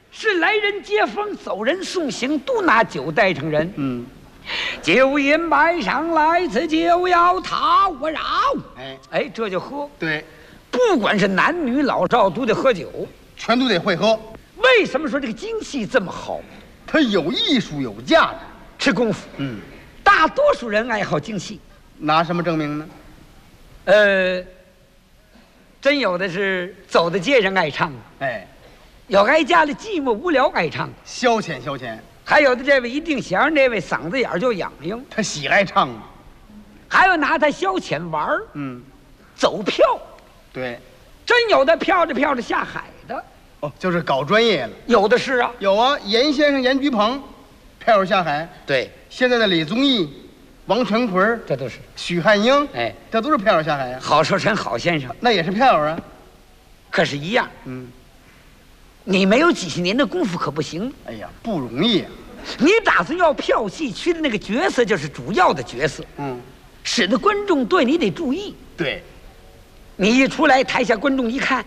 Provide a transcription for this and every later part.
是来人接风，走人送行，都拿酒带成人。酒饮摆上来，此酒要他我饶。哎，这就喝。 对， 不管是男女老少，都得喝酒， 全都得会喝。 为什么说这个京戏这么好？ 它有艺术，有价值， 吃功夫。大多数人爱好京戏， 拿什么证明呢？ 真有的是走在街上爱唱，有挨家里寂寞无聊爱唱， 消遣消遣。 还有的这位一定弦，那位嗓子眼就痒痒， 他喜爱唱嘛。 还有拿它消遣玩儿，走票。 对， 真有的飘着飘着下海的。 哦，就是搞专业了。 有的是啊， 有啊，严先生、严菊鹏，飘着下海。 对， 现在的李宗义、王全奎， 这都是许汉英，这都是飘着下海呀。 郝寿臣郝先生那也是飘啊， 可是一样。你没有几十年的功夫可不行。 哎呀，不容易啊。 你打算要票戏区的那个角色就是主要的角色，使得观众对你得注意。 对， 你一出来，台下观众一看，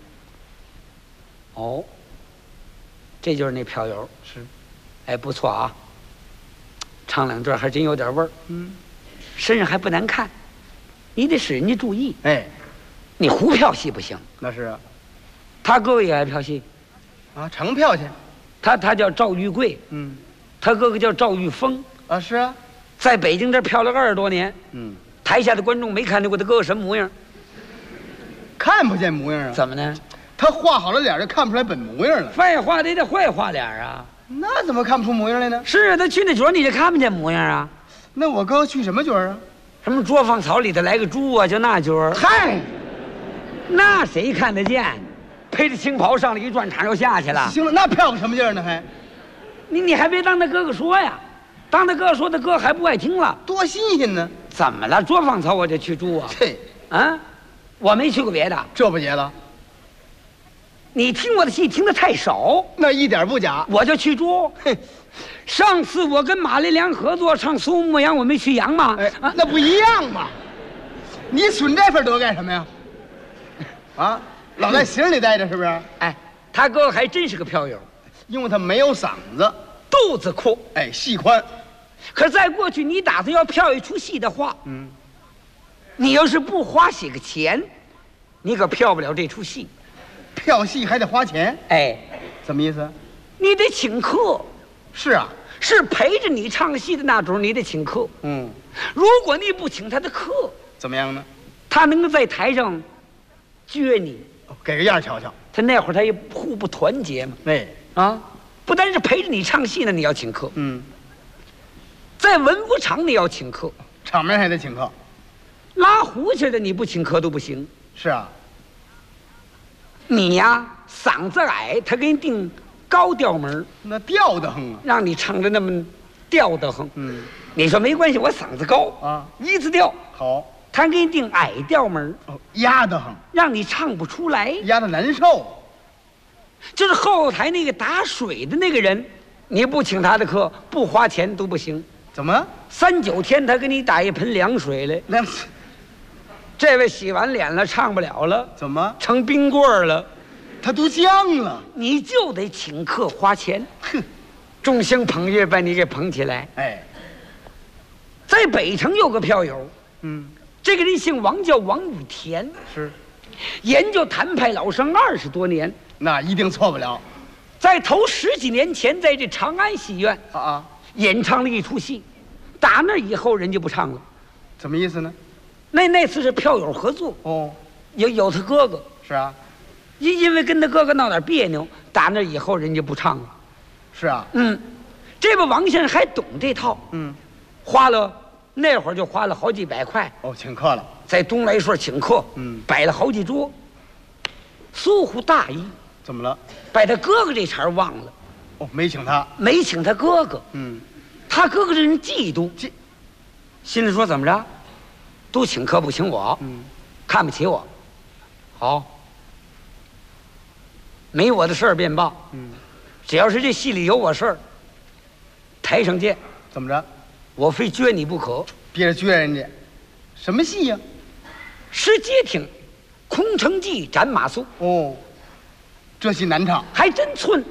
哦，这就是那票友。 是， 哎，不错啊，唱两段还真有点味儿。身上还不难看，你得使人家注意。你胡票戏不行。 那是啊。 他哥哥也爱票戏， 成票去。 他叫赵玉贵，他哥哥叫赵玉峰。 是啊， 在北京这漂了20多年。台下的观众没看见过他哥哥什么模样， 看不见模样啊。 怎么呢？ 他画好了脸就看不出来本模样了。 废话，得坏画脸啊。 那怎么看不出模样来呢？ 是啊，他去那角你就看不见模样啊。 那我哥去什么角啊？ 什么作坊草里头来个猪啊，就那角。嗨，那谁看得见？披着青袍上了一转场又下去了。 行了，那票个什么劲儿呢？还， 你还别当他哥哥说呀，当他哥哥说，他哥还不爱听了。 多新鲜呢！ 怎么了？作坊草我就去猪啊？我没去过别的。 这不结了？ 你听我的戏听得太少。 那一点不假， 我就去猪。上次我跟马连良合作唱《苏牧羊》，我没去羊吗？ 那不一样嘛！你损这份德干什么呀？老在形里待着是不是？ 他哥还真是个票友， 因为他没有嗓子， 肚子阔， 戏宽。 可在过去，你打算要票一出戏的话，你要是不花些个钱，你可票不了这出戏。 票戏还得花钱？ 什么意思？ 你得请客。 是啊， 是陪着你唱戏的那种，你得请客。如果你不请他的客， 怎么样呢？ 他能够在台上撅你， 给个样瞧瞧。 他那会儿他也互不团结嘛。不单是陪着你唱戏呢，你要请客。在文武场你要请客， 场面还得请客。 拉胡琴的你不请客都不行。 是啊， 你呀嗓子矮，他给你定高调门， 那吊得很啊， 让你唱的那么吊得很。你说没关系，我嗓子高一字调好。 他给你定矮调门， 压得很， 让你唱不出来， 压得难受。 就是后台那个打水的那个人，你不请他的客，不花钱都不行。 怎么 ？3、9天他给你打一盆凉水来，这位洗完脸了，唱不了了。 怎么成冰棍了？ 他都僵了。 你就得请客花钱。众星捧月把你给捧起来。在北城有个票友，这个人姓王，叫王雨田， 是研究谭派老生20多年， 那一定错不了。 在头10几年前，在这长安戏院演唱了一出戏，打那以后人就不唱了。 怎么意思呢？ 那次是票友合作，有他哥哥。 是啊， 因为跟他哥哥闹点别扭，打那以后人家不唱了。 是啊， 这位王先生还懂这套，花了。那会儿就花了好几百块请客了， 在东来顺请客，摆了好几桌。疏忽大意， 怎么了？ 把他哥哥这茬忘了。 没请他， 没请他哥哥。他哥哥这人嫉妒，心里说怎么着，都请客不请我，看不起我。好，没我的事儿便罢。只要是这戏里有我事儿，台上见。 怎么着？ 我非撅你不可， 憋着撅人家，什么戏呀？ 石阶亭，空城计斩马谡。 这戏难唱， 还真寸。